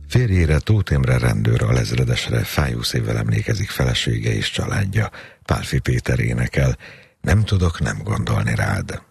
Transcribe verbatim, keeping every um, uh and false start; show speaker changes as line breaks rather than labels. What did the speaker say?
Férjére, Tóth Imre rendőr alezredesre fájó szívvel emlékezik felesége és családja. Pálffy Péter énekel: Nem tudok nem gondolni rád.